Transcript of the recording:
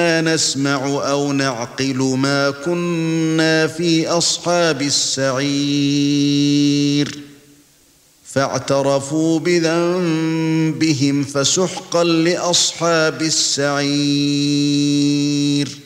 نسمع أو نعقل ما كنا في أصحاب السعير فاعترفوا بذنبهم فسحقا لأصحاب السعير.